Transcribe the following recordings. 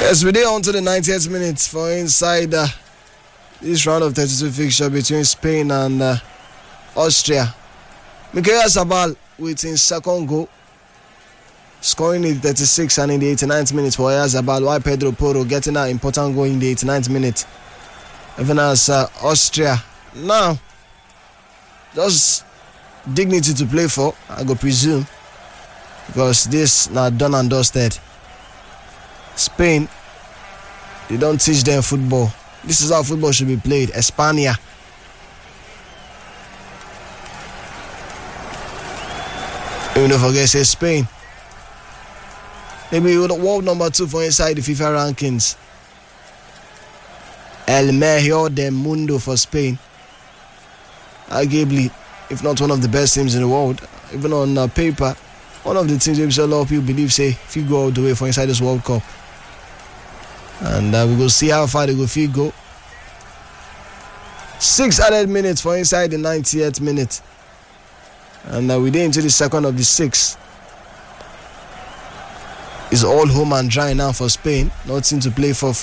Yes, we're on to the 90th minute for inside this round of 32 fixture between Spain and Austria. Mikel Oyarzabal with his second goal, scoring in the 36th and in the 89th minute for Oyarzabal, while Pedro Porro getting that important goal in the 89th minute. Even as Austria now just dignity to play for, I go presume, because this not done and dusted. Spain, they don't teach them football. This is how football should be played. España. Even don't forget, say Spain. Maybe world number 2 for inside the FIFA rankings. El Mejor del Mundo for Spain. Arguably, if not one of the best teams in the world, even on paper, one of the teams which a lot of people believe, say, if you go all the way for inside this World Cup. And we will see how far they go if go. 6 added minutes for inside the 90th minute. And we're into the second of the 6. It's all home and dry now for Spain. Nothing to play for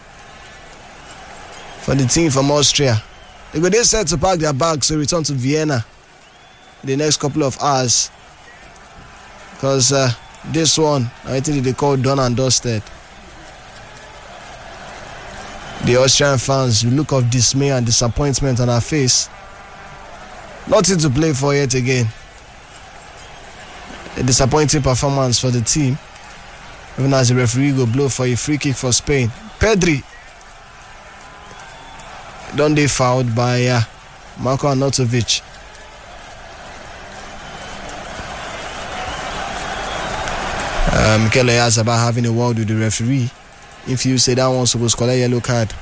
the team from Austria. They go there set to pack their bags to return to Vienna in the next couple of hours. Because this one, I think they call done and dusted. The Austrian fans, the look of dismay and disappointment on our face. Nothing to play for yet again. A disappointing performance for the team. Even as the referee go blow for a free kick for Spain. Pedri. Done they fouled by Marko Arnautovic. Mikel Oyarzabal having a word with the referee. If you say that one's supposed to collect a yellow card.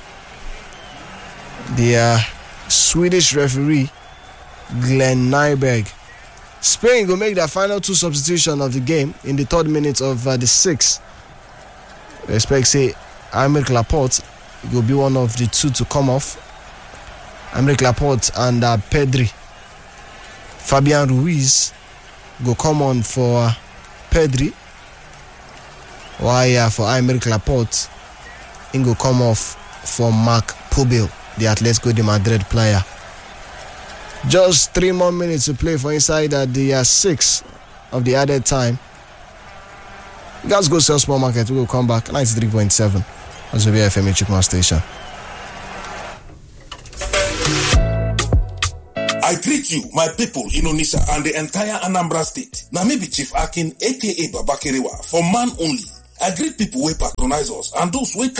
The Swedish referee, Glenn Nyberg. Spain will make their final 2 substitutions of the game in the 3rd minute of the 6th. We expect, say, Aymeric Laporte will be one of the 2 to come off. Aymeric Laporte and Pedri. Fabian Ruiz go come on for Pedri. While for Aymeric Laporte, he go come off for Marc Pobel, the Atletico de Madrid player. Just 3 more minutes to play for inside the 6th of the added time. Guys, go sell small market. We will come back 93.7 as the BFM Chukma station. I greet you, my people in Onitsha and the entire Anambra state. Now maybe Chief Akin, aka Babakerewa, for man only. I greet people who patronize us and those who